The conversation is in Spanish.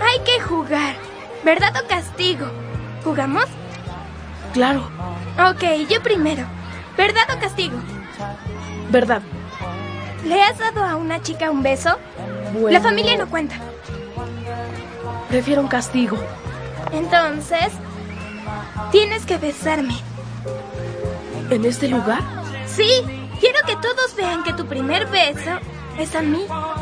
Hay que jugar. ¿Verdad o castigo? ¿Jugamos? Claro. Ok, yo primero. ¿Verdad o castigo? Verdad. ¿Le has dado a una chica un beso? Bueno, La familia no cuenta. Prefiero un castigo. Entonces, tienes que besarme. ¿En este lugar? Sí, quiero que todos vean que tu primer beso es a mí.